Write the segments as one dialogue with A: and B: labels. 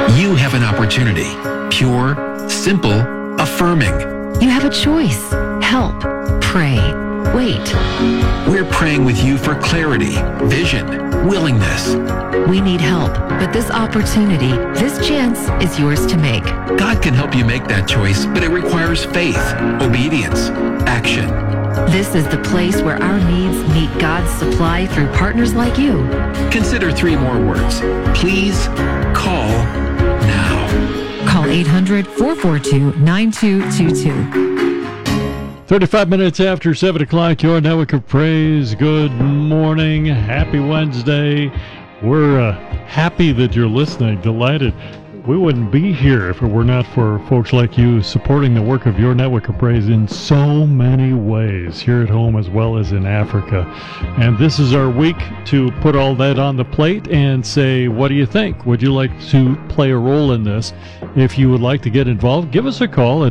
A: You have an opportunity. Pure, simple, affirming.
B: You have a choice. Help. Pray. Wait.
A: We're praying with you for clarity, vision, willingness.
B: We need help, but this opportunity, this chance is yours to make.
A: God can help you make that choice, but it requires faith, obedience, action.
B: This is the place where our needs meet God's supply through partners like you.
A: Consider 3 more words. Please call now.
B: Call 800-442-9222.
C: 35 minutes after 7 o'clock, your network of praise. Good morning. Happy Wednesday. We're happy that you're listening. Delighted. We wouldn't be here if it were not for folks like you supporting the work of your network of praise in so many ways, here at home as well as in Africa. And this is our week to put all that on the plate and say, what do you think? Would you like to play a role in this? If you would like to get involved, give us a call at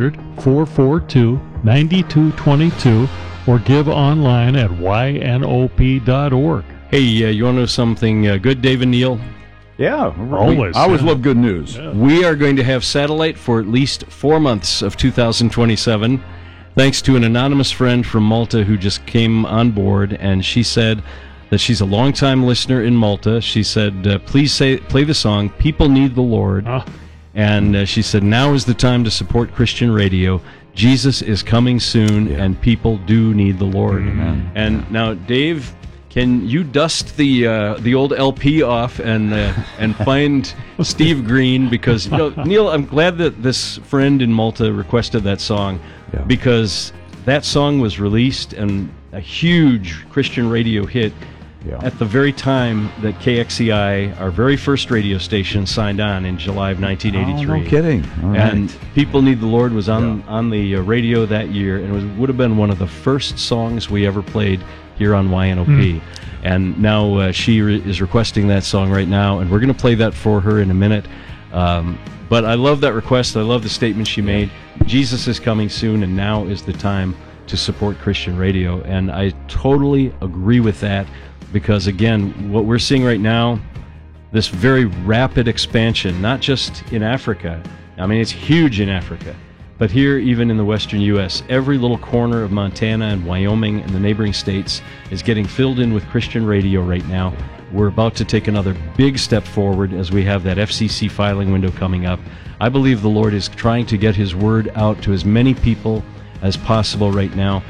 C: 800-442-9222 or give online at ynop.org.
D: Hey, you want to know something good, Dave and Neil?
E: Yeah,
C: always.
E: I always love good news.
C: Yeah.
D: We are going to have satellite for at least 4 months of 2027, thanks to an anonymous friend from Malta who just came on board, and she said that she's a longtime listener in Malta. She said, please play the song, People Need the Lord. And she said, now is the time to support Christian radio. Jesus is coming soon, and people do need the Lord.
E: Amen.
D: And now, Dave, can you dust the old LP off and find Steve Green? Because, you know, Neil, I'm glad that this friend in Malta requested that song, because that song was released and a huge Christian radio hit at the very time that KXCI, our very first radio station, signed on in July of 1983.
E: Oh, no kidding. All right.
D: And People Need the Lord was on the radio that year, and it would have been one of the first songs we ever played here on YNOP. And now she is requesting that song right now, and we're going to play that for her in a minute. But I love that request. I love the statement she made. Jesus is coming soon, and now is the time to support Christian radio. And I totally agree with that, because, again, what we're seeing right now, this very rapid expansion, not just in Africa. I mean, it's huge in Africa. But here, even in the western U.S., every little corner of Montana and Wyoming and the neighboring states is getting filled in with Christian radio right now. We're about to take another big step forward as we have that FCC filing window coming up. I believe the Lord is trying to get His word out to as many people as possible right now.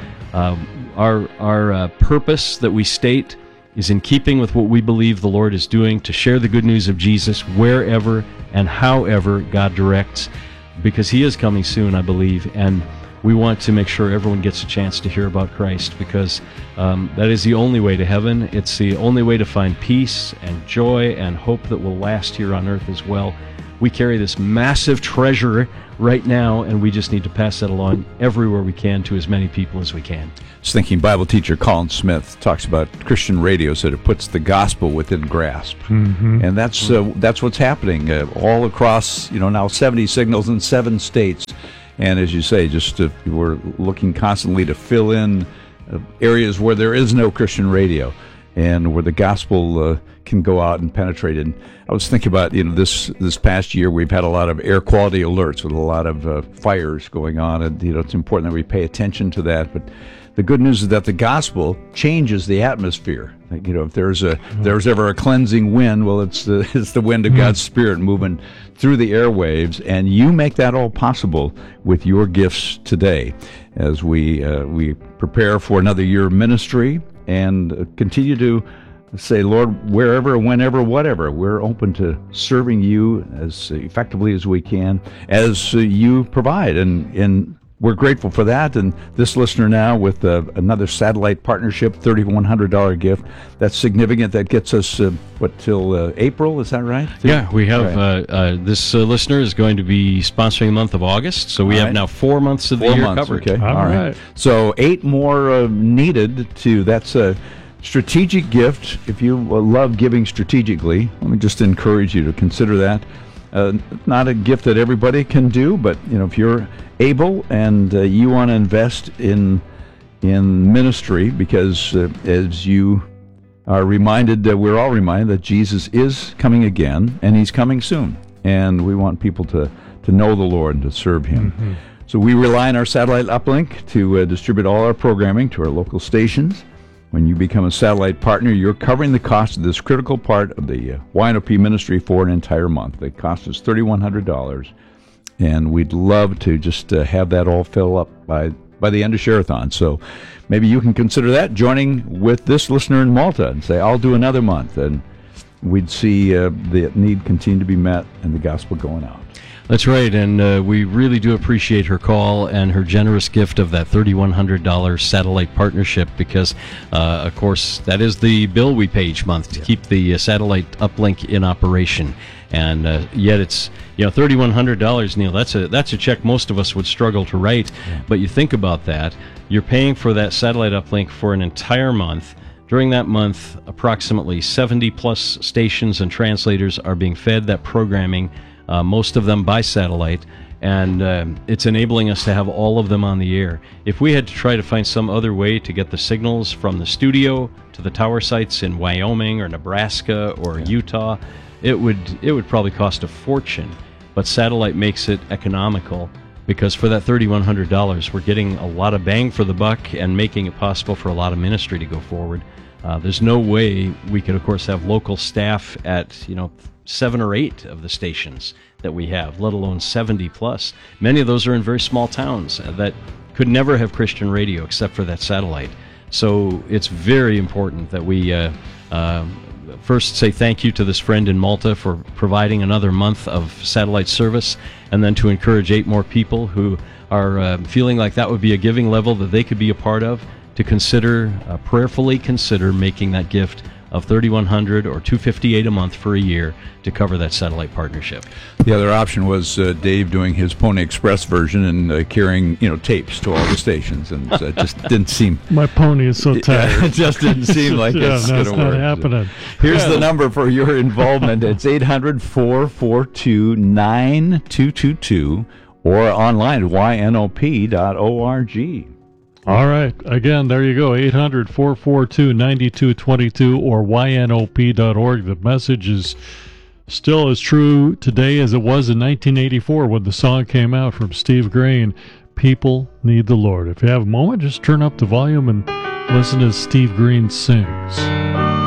D: Our purpose that we state is in keeping with what we believe the Lord is doing, to share the good news of Jesus wherever and however God directs, because He is coming soon, I believe, and we want to make sure everyone gets a chance to hear about Christ, because that is the only way to heaven. It's the only way to find peace and joy and hope that will last here on earth as well. We carry this massive treasure right now, and we just need to pass that along everywhere we can to as many people as we can.
E: I was thinking Bible teacher Colin Smith talks about Christian radio, so it puts the gospel within grasp. And that's what's happening all across, now 70 signals in 7 states. And as you say, we're looking constantly to fill in areas where there is no Christian radio and where the gospel can go out and penetrate. And I was thinking about, this past year we've had a lot of air quality alerts with a lot of fires going on, and it's important that we pay attention to that. But the good news is that the gospel changes the atmosphere. If there's ever a cleansing wind, well, it's the wind of God's Spirit moving through the airwaves, and you make that all possible with your gifts today, as we prepare for another year of ministry and continue to say, Lord, wherever, whenever, whatever, we're open to serving you as effectively as we can, as you provide, and we're grateful for that. And this listener now with another satellite partnership, $3,100 gift. That's significant. That gets us, till April, is that right?
D: Yeah, we have, this listener is going to be sponsoring the month of August, so we have now 4 months of the year covered.
E: Okay. All right. So 8 more needed that's a strategic gift. If you love giving strategically, let me just encourage you to consider that. Not a gift that everybody can do, but if you're able and you want to invest in ministry, because as you are reminded, we're all reminded that Jesus is coming again, and He's coming soon. and we want people to know the Lord and to serve Him.
C: Mm-hmm.
E: So we rely on our satellite uplink to distribute all our programming to our local stations. When you become a satellite partner, you're covering the cost of this critical part of the YNOP ministry for an entire month. It costs us $3,100, and we'd love to just have that all fill up by the end of Share-a-thon. So maybe you can consider that, joining with this listener in Malta and say, I'll do another month, and we'd see the need continue to be met and the gospel going out.
D: That's right, and we really do appreciate her call and her generous gift of that $3,100 satellite partnership because, of course, that is the bill we pay each month to keep the satellite uplink in operation. And yet it's $3,100, Neil. That's a check most of us would struggle to write. Yeah. But you think about that, you're paying for that satellite uplink for an entire month. During that month, approximately 70 plus stations and translators are being fed that programming. Most of them by satellite, and it's enabling us to have all of them on the air. If we had to try to find some other way to get the signals from the studio to the tower sites in Wyoming or Nebraska or Utah, it would probably cost a fortune. But satellite makes it economical because for that $3,100, we're getting a lot of bang for the buck and making it possible for a lot of ministry to go forward. There's no way we could, of course, have local staff at 7 or 8 of the stations that we have, let alone 70 plus. Many of those are in very small towns that could never have Christian radio except for that satellite. So it's very important that we first say thank you to this friend in Malta for providing another month of satellite service, and then to encourage 8 more people who are feeling like that would be a giving level that they could be a part of, to prayerfully consider making that gift of $3,100 or $258 a month for a year to cover that satellite partnership.
E: The other option was Dave doing his Pony Express version and carrying tapes to all the stations, and it just didn't seem.
C: My pony is so tired.
E: It just didn't seem like it's going to work.
C: Not happening.
E: Here's the number for your involvement. It's 800-442-9222 or online at ynop.org.
C: All right. Again, there you go. 800-442-9222 or ynop.org. The message is still as true today as it was in 1984 when the song came out from Steve Green. People need the Lord. If you have a moment, just turn up the volume and listen as Steve Green sings.